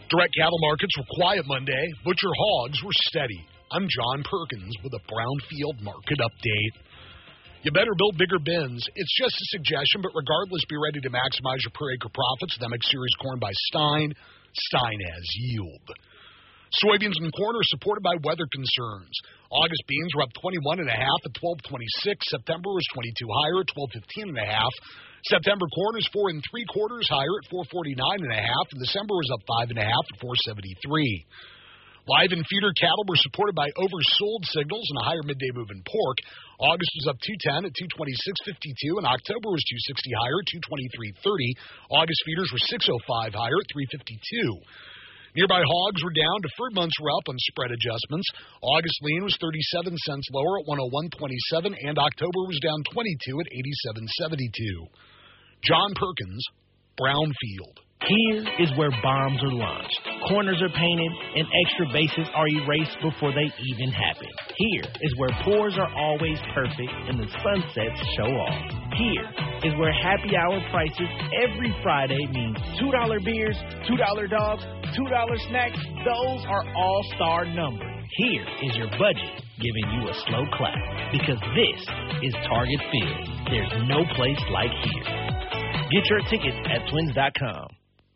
Direct cattle markets were quiet Monday. Butcher hogs were steady. I'm John Perkins with a Brownfield market update. You better build bigger bins. It's just a suggestion, but regardless, be ready to maximize your per acre profits with MX Series corn by Stein. Stein has yield. Soybeans and corn are supported by weather concerns. August beans were up 21.5 at 12.26. September was 22 higher at 12.15.5. September corn is 4 3/4 higher at 449.5, and December was up 5.5 at 473. Live and feeder cattle were supported by oversold signals and a higher midday move in pork. August was up 210 at 226.52, and October was 260 higher at 223.30. August feeders were 605 higher at 352. Nearby hogs were down. Deferred months were up on spread adjustments. August lean was 37 cents lower at 101.27, and October was down 22 at 87.72. John Perkins, Brownfield. Here is where bombs are launched, corners are painted, and extra bases are erased before they even happen. Here is where pours are always perfect and the sunsets show off. Here is where happy hour prices every Friday means $2 beers, $2 dogs, $2 snacks. Those are all-star numbers. Here is your budget giving you a slow clap, because this is Target Field. There's no place like here. Get your tickets at twins.com.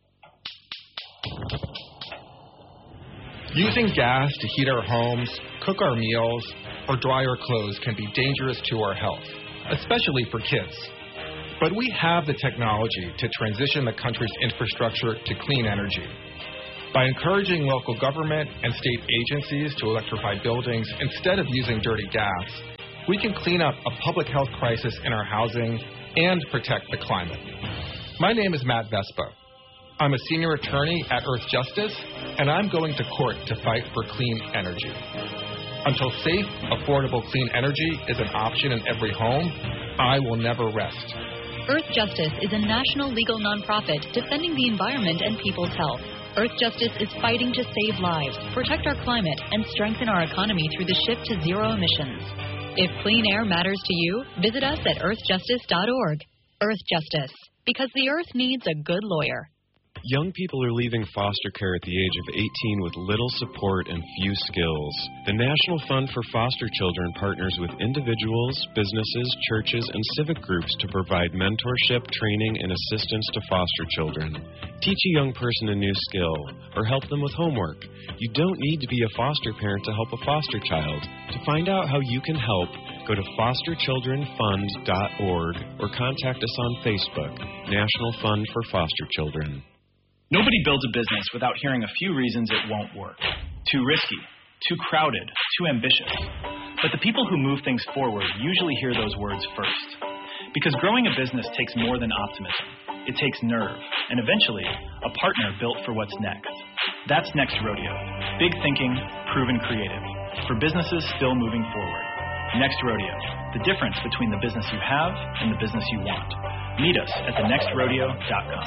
Using gas to heat our homes, cook our meals, or dry our clothes can be dangerous to our health, especially for kids. But we have the technology to transition the country's infrastructure to clean energy. By encouraging local government and state agencies to electrify buildings instead of using dirty gas, we can clean up a public health crisis in our housing and protect the climate. My name is Matt Vespa. I'm a senior attorney at Earth Justice, and I'm going to court to fight for clean energy. Until safe, affordable clean energy is an option in every home, I will never rest. Earth Justice is a national legal nonprofit defending the environment and people's health. Earth Justice is fighting to save lives, protect our climate, and strengthen our economy through the shift to zero emissions. If clean air matters to you, visit us at earthjustice.org. Earth Justice, because the earth needs a good lawyer. Young people are leaving foster care at the age of 18 with little support and few skills. The National Fund for Foster Children partners with individuals, businesses, churches, and civic groups to provide mentorship, training, and assistance to foster children. Teach a young person a new skill or help them with homework. You don't need to be a foster parent to help a foster child. To find out how you can help, go to fosterchildrenfund.org or contact us on Facebook, National Fund for Foster Children. Nobody builds a business without hearing a few reasons it won't work. Too risky, too crowded, too ambitious. But the people who move things forward usually hear those words first. Because growing a business takes more than optimism. It takes nerve, and eventually, a partner built for what's next. That's Next Rodeo. Big thinking, proven creative. For businesses still moving forward. Next Rodeo. The difference between the business you have and the business you want. Meet us at thenextrodeo.com.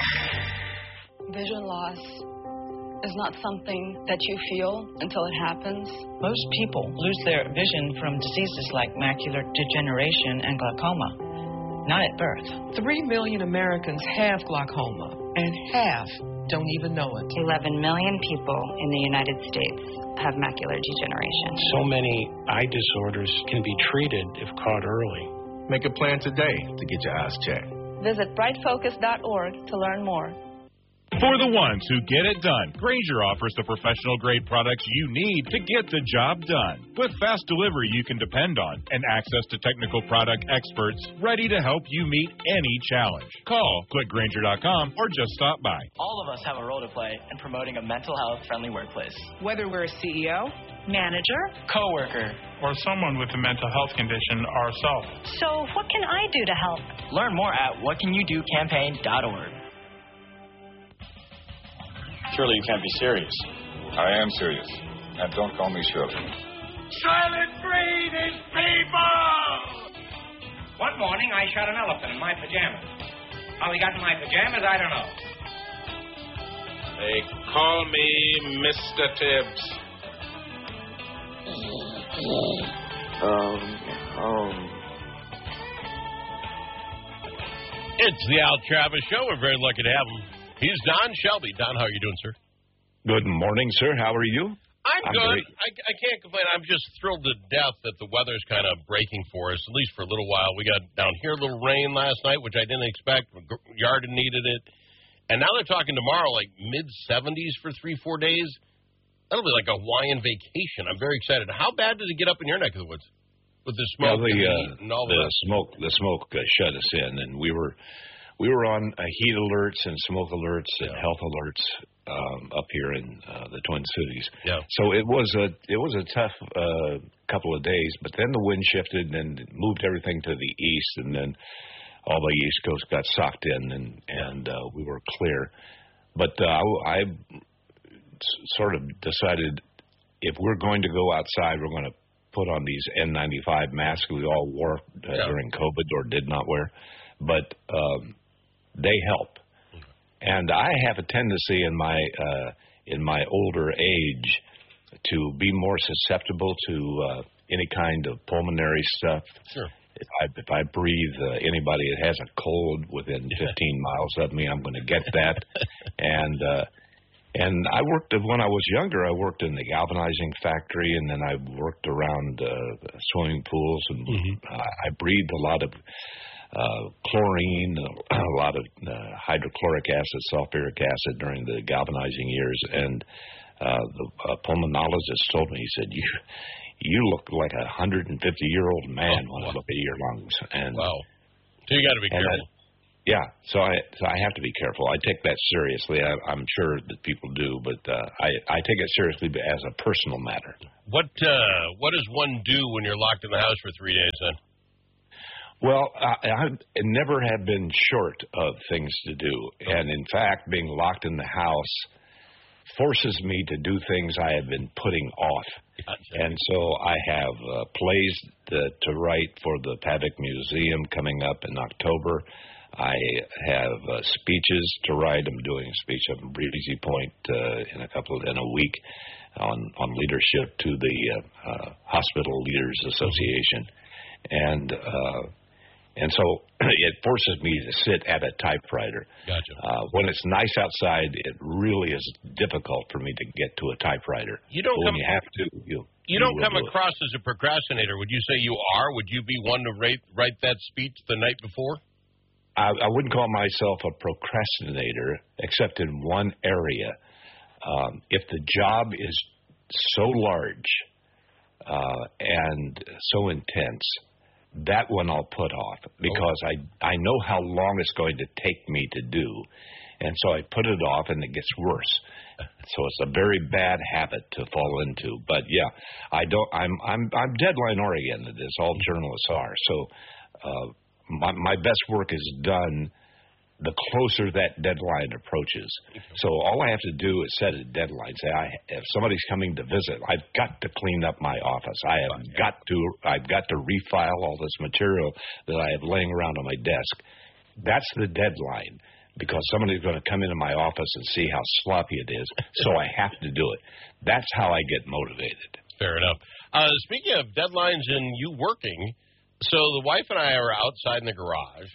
Vision loss is not something that you feel until it happens. Most people lose their vision from diseases like macular degeneration and glaucoma, not at birth. 3 million Americans have glaucoma, and half don't even know it. 11 million people in the United States have macular degeneration. So many eye disorders can be treated if caught early. Make a plan today to get your eyes checked. Visit brightfocus.org to learn more. For the ones who get it done, Grainger offers the professional-grade products you need to get the job done. With fast delivery you can depend on and access to technical product experts ready to help you meet any challenge. Call, click Grainger.com, or just stop by. All of us have a role to play in promoting a mental health-friendly workplace. Whether we're a CEO, manager, coworker, or someone with a mental health condition ourselves. So what can I do to help? Learn more at whatcanyoudocampaign.org. Surely you can't be serious. I am serious. And don't call me Shirley. Silent breathing people! One morning I shot an elephant in my pajamas. How he got in my pajamas, I don't know. They call me Mr. Tibbs. It's the Al Travis Show. We're very lucky to have him. He's Don Shelby. Don, how are you doing, sir? Good morning, sir. How are you? I'm good. Great. I can't complain. I'm just thrilled to death that the weather's kind of breaking for us, at least for a little while. We got down here a little rain last night, which I didn't expect. Yarden needed it. And now they're talking tomorrow, like mid-70s for 3-4 days. That'll be like a Hawaiian vacation. I'm very excited. How bad did it get up in your neck of the woods with the smoke and heat and all that? The smoke shut us in, and we were on heat alerts and smoke alerts and health alerts up here in the Twin Cities. Yeah. So it was a tough couple of days, but then the wind shifted and moved everything to the east, and then all the East Coast got socked in, and we were clear. But I sort of decided if we're going to go outside, we're going to put on these N95 masks we all wore during COVID or did not wear. But they help. And I have a tendency in my older age to be more susceptible to any kind of pulmonary stuff. Sure. If I breathe anybody that has a cold within 15 miles of me, I'm going to get that. And I worked when I was younger. I worked in the galvanizing factory, and then I worked around swimming pools, and I breathed a lot of chlorine, a lot of hydrochloric acid, sulfuric acid during the galvanizing years. And the pulmonologist told me, he said, you look like a 150-year-old man when I look at your lungs. And wow. So you got to be careful. So I have to be careful. I take that seriously. I'm sure that people do, but I take it seriously as a personal matter. What does one do when you're locked in the house for 3 days then? Well, I never have been short of things to do. And in fact, being locked in the house forces me to do things I have been putting off. Gotcha. And so I have plays to write for the Paddock Museum coming up in October. I have speeches to write. I'm doing a speech up in Breezy Point in a week on leadership to the Hospital Leaders Association. And so it forces me to sit at a typewriter. Gotcha. When it's nice outside, it really is difficult for me to get to a typewriter. You don't when you have to, you don't come across as a procrastinator. Would you say you are? Would you be one to write that speech the night before? I wouldn't call myself a procrastinator, except in one area. If the job is so large and so intense, that one I'll put off because I know how long it's going to take me to do, and so I put it off, and it gets worse. So it's a very bad habit to fall into. But yeah, I'm deadline oriented, as all journalists are. So my best work is done the closer that deadline approaches. So all I have to do is set a deadline. Say, if somebody's coming to visit, I've got to clean up my office. I've got to refile all this material that I have laying around on my desk. That's the deadline, because somebody's going to come into my office and see how sloppy it is, so I have to do it. That's how I get motivated. Fair enough. Speaking of deadlines and you working, so the wife and I are outside in the garage.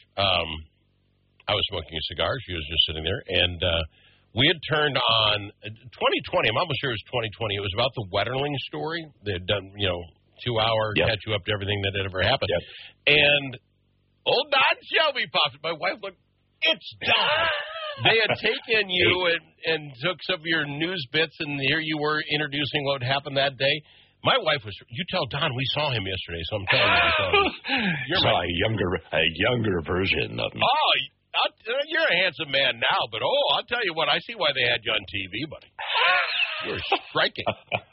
I was smoking a cigar. She was just sitting there. And we had turned on 2020. I'm almost sure it was 2020. It was about the Wetterling story. They had done, 2-hour catch you up to everything that had ever happened. Yep. And old Don Shelby popped. My wife looked, it's Don. They had taken you and took some of your news bits, and here you were introducing what happened that day. My wife was, you tell Don we saw him yesterday, so I'm telling you. You're a younger version of him. Oh, you're a handsome man now, but I'll tell you what, I see why they had you on TV, buddy. You're striking.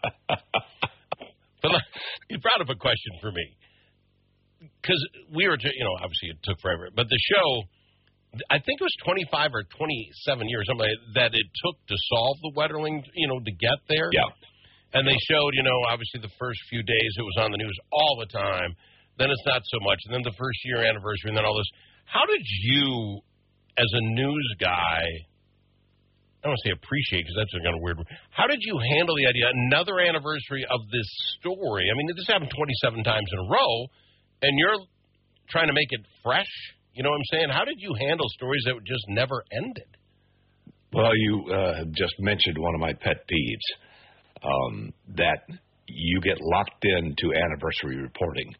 But you brought up a question for me. Because we were, obviously it took forever, but the show, I think it was 25 or 27 years, something that it took to solve the Wetterling, to get there. Yeah. And they showed, obviously the first few days it was on the news all the time. Then it's not so much. And then the first year anniversary and then all this. How did you, as a news guy, I don't want to say appreciate because that's kind of weird. How did you handle the idea, another anniversary of this story? I mean, this happened 27 times in a row, and you're trying to make it fresh. You know what I'm saying? How did you handle stories that just never ended? Well, you just mentioned one of my pet peeves, that you get locked into anniversary reporting.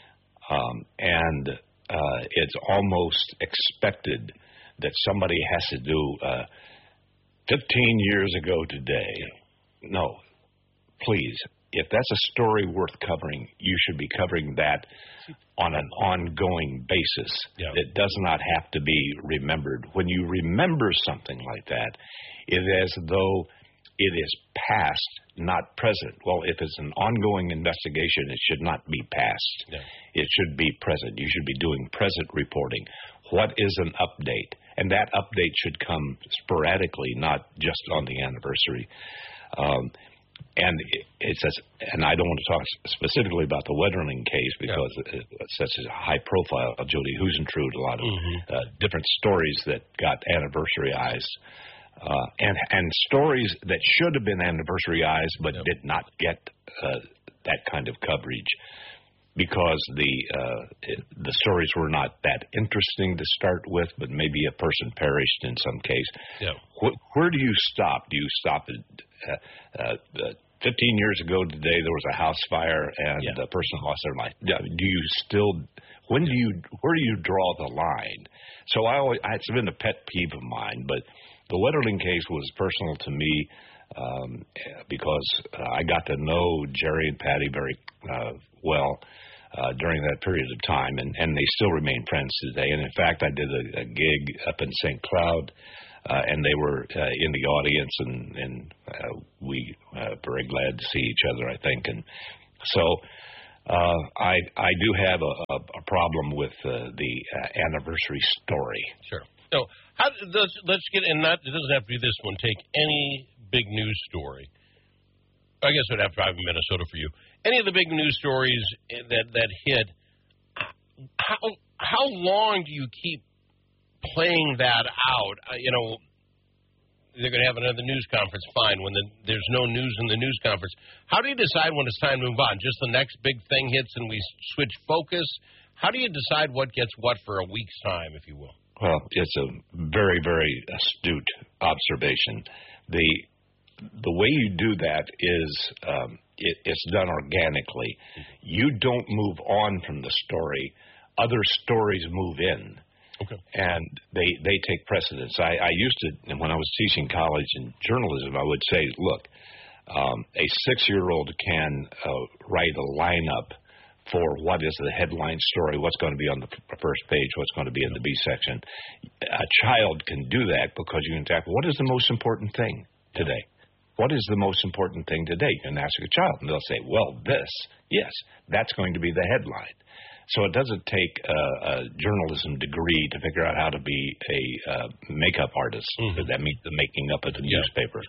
And it's almost expected that somebody has to do 15 years ago today. No, please. If that's a story worth covering, you should be covering that on an ongoing basis. It does not have to be remembered. When you remember something like that, it is as though it is past, not present. Well, if it's an ongoing investigation, it should not be past. It should be present. You should be doing present reporting. What is an update? And that update should come sporadically, not just on the anniversary. And it says, and I don't want to talk specifically about the Wetterling case because it's such a high profile of Jody Huisentrude, a lot of different stories that got anniversaryized, and stories that should have been anniversaryized but did not get that kind of coverage because the stories were not that interesting to start with, but maybe a person perished in some case. Where do you stop? Do you stop at 15 years ago today there was a house fire and a person lost their life? Do you still? Where do you draw the line? So it's been a pet peeve of mine, but the Wetterling case was personal to me because I got to know Jerry and Patty very well during that period of time, and they still remain friends today. And in fact, I did a gig up in St. Cloud, and they were in the audience, and we very glad to see each other, I think. And so I do have a problem with the anniversary story. Sure. So let's get, and it doesn't have to be this one. Take any big news story. I guess it would have to be Minnesota for you. Any of the big news stories that hit, how long do you keep playing that out? They're going to have another news conference. Fine. When there's no news in the news conference, how do you decide when it's time to move on? Just the next big thing hits and we switch focus? How do you decide what gets what for a week's time, if you will? Well, it's a very, very astute observation. The way you do that is it's done organically. You don't move on from the story. Other stories move in. Okay. And they take precedence. I used to, when I was teaching college in journalism, I would say, look, a 6-year-old can write a lineup for what is the headline story, what's going to be on the first page, what's going to be in the B section. A child can do that because you can tackle what is the most important thing today. What is the most important thing today? You can ask a child, and they'll say, well, this. Yes, that's going to be the headline. So it doesn't take a journalism degree to figure out how to be a makeup artist. That means the making up of the newspaper.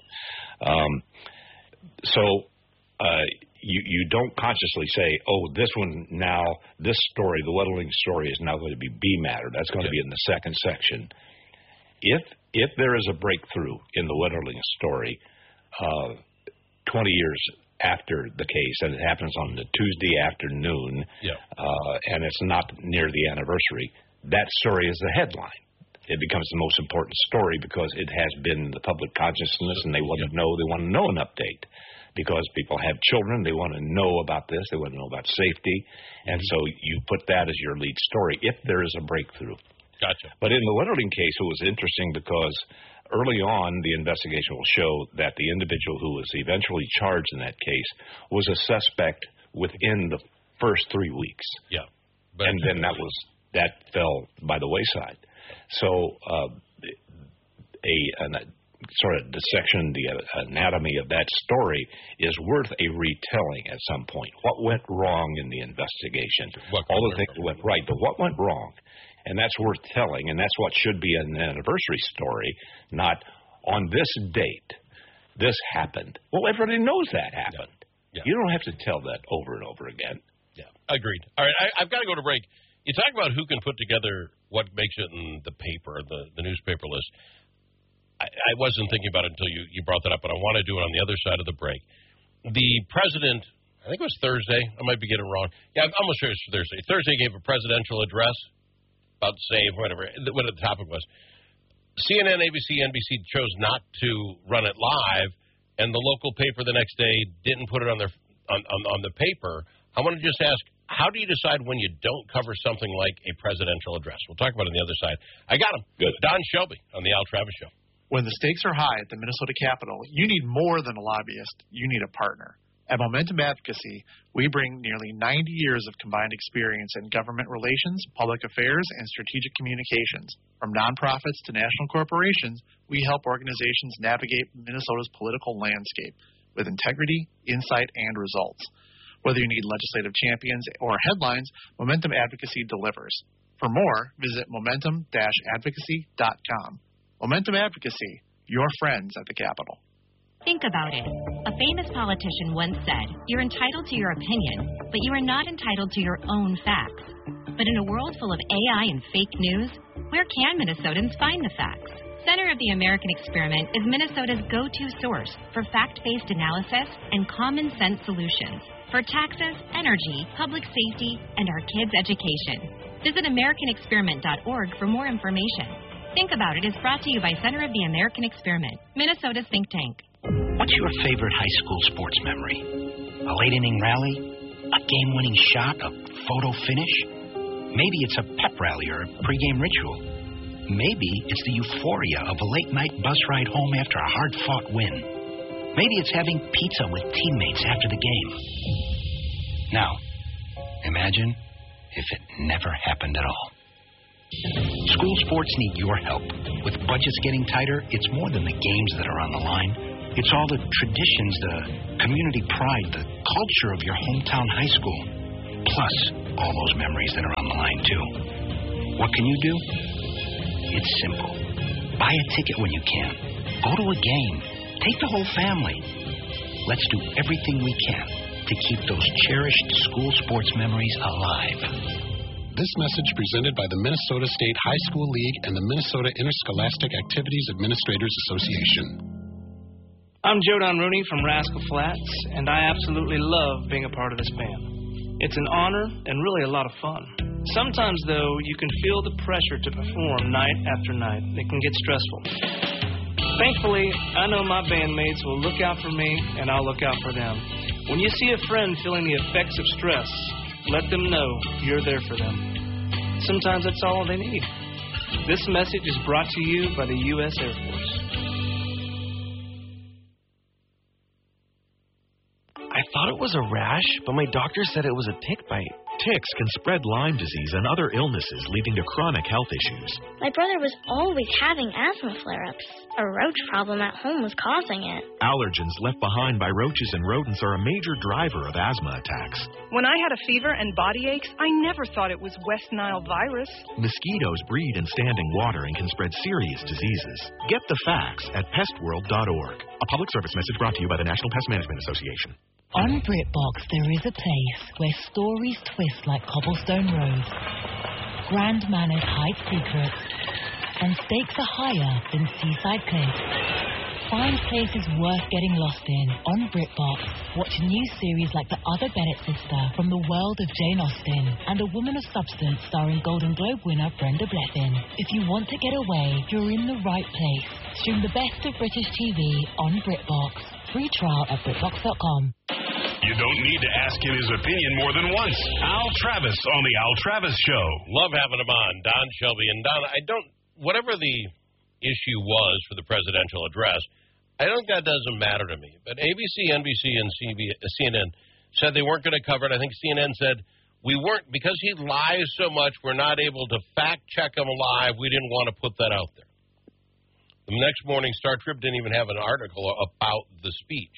You don't consciously say, oh, this one now, this story, the Wetterling story is now going to be B matter. That's going to be in the second section. If there is a breakthrough in the Wetterling story 20 years after the case, and it happens on the Tuesday afternoon, and it's not near the anniversary, that story is the headline. It becomes the most important story because it has been in the public consciousness, and they want to know an update. Because people have children, they want to know about this, they want to know about safety, and so you put that as your lead story if there is a breakthrough. Gotcha. But in the Wetterling case, it was interesting because early on, the investigation will show that the individual who was eventually charged in that case was a suspect within the first 3 weeks. And then that fell by the wayside. So sort of dissection, the anatomy of that story is worth a retelling at some point. What went wrong in the investigation? All the things that went right, but what went wrong? And that's worth telling, and that's what should be an anniversary story, not on this date, this happened. Well, everybody knows that happened. You don't have to tell that over and over again. Agreed. All right, I've got to go to break. You talk about who can put together what makes it in the paper, the newspaper list. I wasn't thinking about it until you brought that up, but I want to do it on the other side of the break. The president, I think it was Thursday. I might be getting it wrong. I'm almost sure it's Thursday. Thursday gave a presidential address about SAVE, whatever the topic was. CNN, ABC, NBC chose not to run it live, and the local paper the next day didn't put it on their on the paper. I want to just ask, how do you decide when you don't cover something like a presidential address? We'll talk about it on the other side. I got him. Good. Don Shelby on the Al Travis Show. When the stakes are high at the Minnesota Capitol, you need more than a lobbyist. You need a partner. At Momentum Advocacy, we bring nearly 90 years of combined experience in government relations, public affairs, and strategic communications. From nonprofits to national corporations, we help organizations navigate Minnesota's political landscape with integrity, insight, and results. Whether you need legislative champions or headlines, Momentum Advocacy delivers. For more, visit momentum-advocacy.com. Momentum Advocacy, your friends at the Capitol. Think about it. A famous politician once said, "You're entitled to your opinion, but you are not entitled to your own facts." But in a world full of AI and fake news, where can Minnesotans find the facts? Center of the American Experiment is Minnesota's go-to source for fact-based analysis and common-sense solutions for taxes, energy, public safety, and our kids' education. Visit AmericanExperiment.org for more information. Think About It is brought to you by Center of the American Experiment, Minnesota's think tank. What's your favorite high school sports memory? A late-inning rally? A game-winning shot? A photo finish? Maybe it's a pep rally or a pregame ritual. Maybe it's the euphoria of a late-night bus ride home after a hard-fought win. Maybe it's having pizza with teammates after the game. Now, imagine if it never happened at all. School sports need your help. With budgets getting tighter, it's more than the games that are on the line. It's all the traditions, the community pride, the culture of your hometown high school. Plus, all those memories that are on the line, too. What can you do? It's simple. Buy a ticket when you can. Go to a game. Take the whole family. Let's do everything we can to keep those cherished school sports memories alive. This message presented by the Minnesota State High School League and the Minnesota Interscholastic Activities Administrators Association. I'm Jodan Rooney from Rascal Flats, and I absolutely love being a part of this band. It's an honor and really a lot of fun. Sometimes, though, you can feel the pressure to perform night after night. It can get stressful. Thankfully, I know my bandmates will look out for me, and I'll look out for them. When you see a friend feeling the effects of stress, let them know you're there for them. Sometimes that's all they need. This message is brought to you by the U.S. Air Force. I thought it was a rash, but my doctor said it was a tick bite. Ticks can spread Lyme disease and other illnesses, leading to chronic health issues. My brother was always having asthma flare-ups. A roach problem at home was causing it. Allergens left behind by roaches and rodents are a major driver of asthma attacks. When I had a fever and body aches, I never thought it was West Nile virus. Mosquitoes breed in standing water and can spread serious diseases. Get the facts at pestworld.org. A public service message brought to you by the National Pest Management Association. On BritBox, there is a place where stories twist like cobblestone roads, grand manners hide secrets, and stakes are higher than seaside cliffs. Find places worth getting lost in on BritBox. Watch new series like The Other Bennett Sister from the world of Jane Austen and A Woman of Substance starring Golden Globe winner Brenda Blethyn. If you want to get away, you're in the right place. Stream the best of British TV on BritBox. Free trial at BritBox.com. You don't need to ask him his opinion more than once. Al Travis on the Al Travis Show. Love having him on, Don Shelby. And Don, whatever the issue was for the presidential address, I think that doesn't matter to me. But ABC, NBC, and CNN said they weren't going to cover it. I think CNN said we weren't, because he lies so much, we're not able to fact check him live. We didn't want to put that out there. The next morning, Star Tribune didn't even have an article about the speech.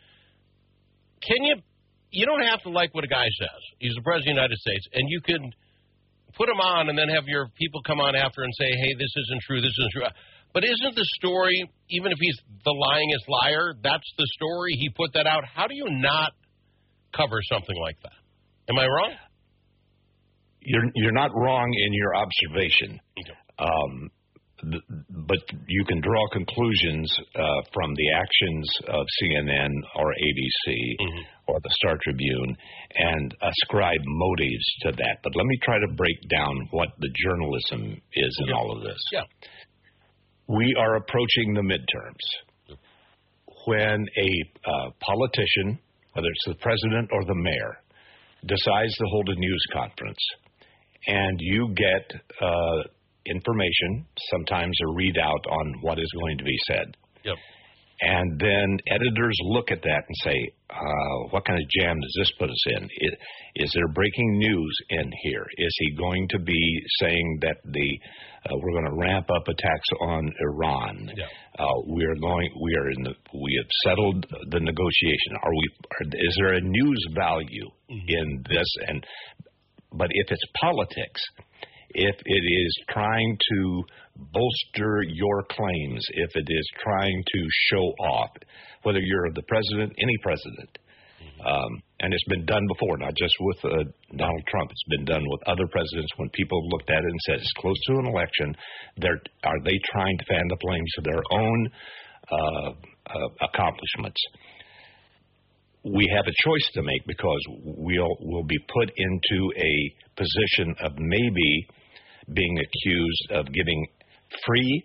You don't have to like what a guy says. He's the President of the United States, and you can put him on and then have your people come on after and say, hey, this isn't true, this isn't true. But isn't the story, even if he's the lyingest liar, that's the story, he put that out. How do you not cover something like that? Am I wrong? You're not wrong in your observation. Okay. But you can draw conclusions from the actions of CNN or ABC or the Star Tribune and ascribe motives to that. But let me try to break down what the journalism is in all of this. Yeah. We are approaching the midterms. When a politician, whether it's the president or the mayor, decides to hold a news conference, and you get information, sometimes a readout on what is going to be said. Yep. And then editors look at that and say, what kind of jam does this put us in? Is there breaking news in here? Is he going to be saying that we're going to ramp up attacks on Iran? Yeah. We have settled the negotiation. Is there a news value in this? But if it's politics, if it is trying to bolster your claims, if it is trying to show off, whether you're the president, any president, and it's been done before, not just with Donald Trump. It's been done with other presidents when people looked at it and said, it's close to an election. Are they trying to fan the flames of their own accomplishments? We have a choice to make because we'll be put into a position of maybe being accused of giving free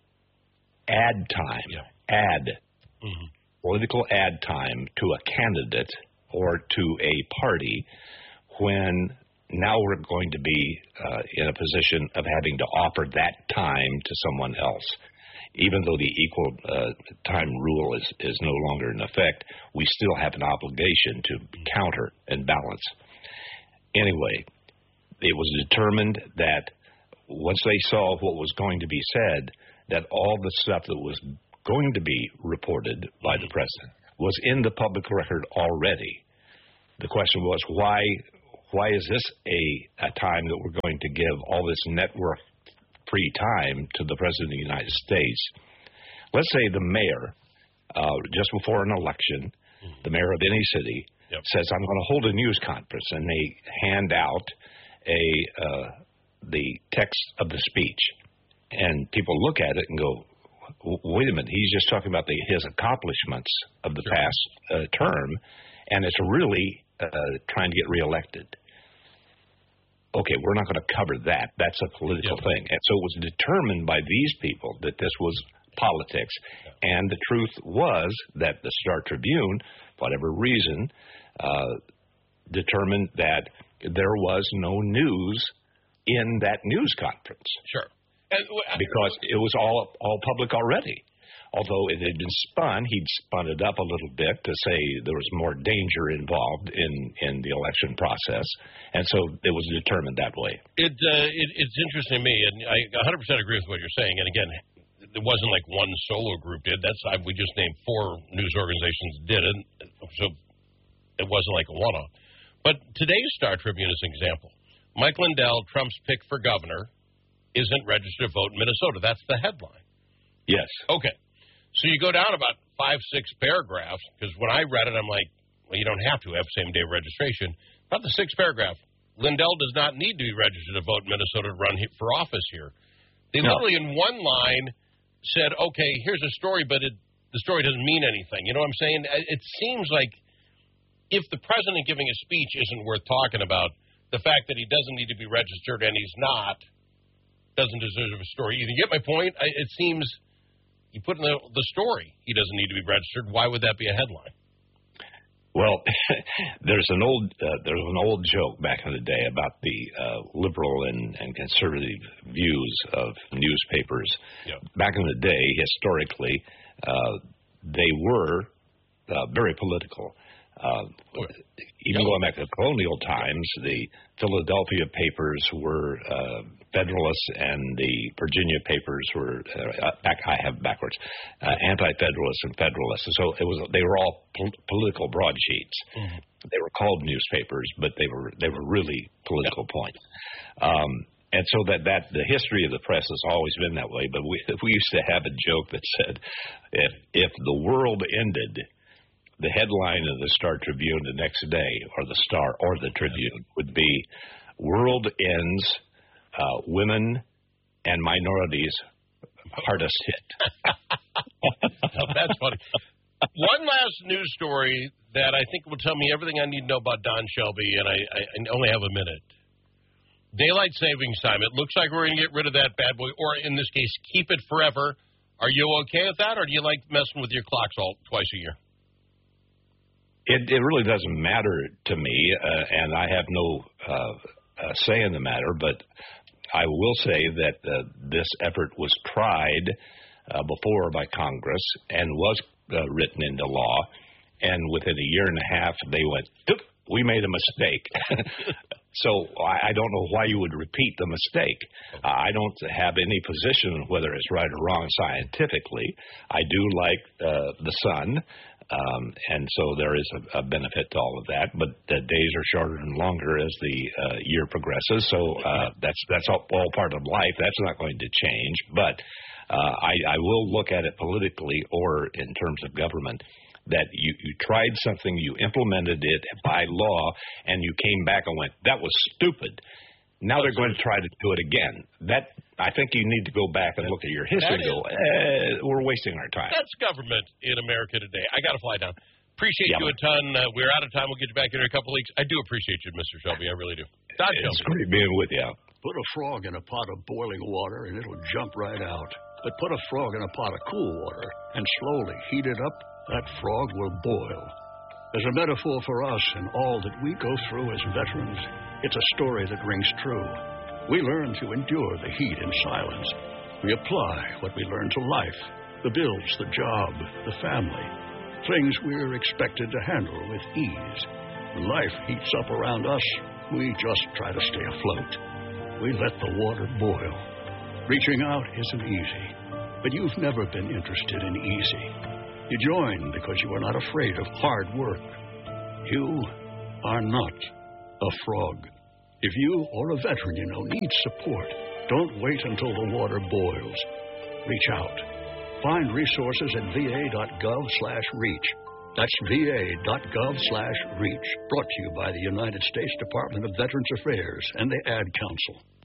ad time, political ad time to a candidate or to a party, when now we're going to be in a position of having to offer that time to someone else. Even though the equal time rule is no longer in effect, we still have an obligation to counter and balance. Anyway, it was determined that once they saw what was going to be said, that all the stuff that was going to be reported by the president was in the public record already. The question was, why is this a time that we're going to give all this network free time to the President of the United States? Let's say the mayor, just before an election, the mayor of any city says, I'm going to hold a news conference, and they hand out the text of the speech. And people look at it and go, wait a minute, he's just talking about his accomplishments of the past term, and it's really trying to get reelected. Okay, we're not going to cover that. That's a political thing. And so it was determined by these people that this was politics. And the truth was that the Star Tribune, for whatever reason, determined that there was no news in that news conference. Sure. Because it was all public already. Although it had been spun, he'd spun it up a little bit to say there was more danger involved in the election process, and so it was determined that way. It's interesting to me, and I 100% agree with what you're saying. And again, it wasn't like one solo group did. We just named 4 news organizations did it, so it wasn't like a one-off. But today's Star Tribune is an example. Mike Lindell, Trump's pick for governor, isn't registered to vote in Minnesota. That's the headline. Yes. Okay. So you go down about 5-6 paragraphs, because when I read it, I'm like, well, you don't have to have same-day registration. About the 6th paragraph, Lindell does not need to be registered to vote in Minnesota to run for office here. They literally in one line said, okay, here's a story, but the story doesn't mean anything. You know what I'm saying? It seems like if the president giving a speech isn't worth talking about, the fact that he doesn't need to be registered and he's not doesn't deserve a story. You get my point? It seems you put in the story he doesn't need to be registered. Why would that be a headline? Well, there's an old joke back in the day about the liberal and conservative views of newspapers. Yep. Back in the day, historically, they were very political. Even going back to colonial times, the Philadelphia papers were Federalists, and the Virginia papers were anti-Federalists and Federalists. So they were all political broadsheets. Mm-hmm. They were called newspapers, but they were really political points. And so that the history of the press has always been that way. But we used to have a joke that said, if the world ended, the headline of the Star Tribune the next day, or the Star or the Tribune, would be, "World ends, women and minorities hardest hit." That's funny. One last news story that I think will tell me everything I need to know about Don Shelby, and I only have a minute. Daylight savings time. It looks like we're going to get rid of that bad boy, or in this case, keep it forever Are you okay with that, or do you like messing with your clocks twice a year? It really doesn't matter to me, and I have no say in the matter, but I will say that this effort was tried before by Congress and was written into law, and within a year and a half they went, we made a mistake. So I don't know why you would repeat the mistake. I don't have any position whether it's right or wrong scientifically. I do like the sun, and so there is a benefit to all of that, but the days are shorter and longer as the year progresses, so that's all part of life. That's not going to change, but I will look at it politically or in terms of government, that you tried something, you implemented it by law, and you came back and went, that was stupid. Now they're going to try to do it again. I think you need to go back and look at your history and go, we're wasting our time. That's government in America today. I got to fly down. Appreciate you a ton. We're out of time. We'll get you back in a couple of weeks. I do appreciate you, Mr. Shelby. I really do. It's great being with you. Put a frog in a pot of boiling water, and it'll jump right out. But put a frog in a pot of cool water and slowly heat it up, that frog will boil. As a metaphor for us and all that we go through as veterans, it's a story that rings true. We learn to endure the heat in silence. We apply what we learn to life, the bills, the job, the family, things we're expected to handle with ease. When life heats up around us, we just try to stay afloat. We let the water boil. Reaching out isn't easy, but you've never been interested in easy. You join because you are not afraid of hard work. You are not a frog. If you or a veteran you know needs support, don't wait until the water boils. Reach out. Find resources at va.gov/reach. That's va.gov/reach. Brought to you by the United States Department of Veterans Affairs and the Ad Council.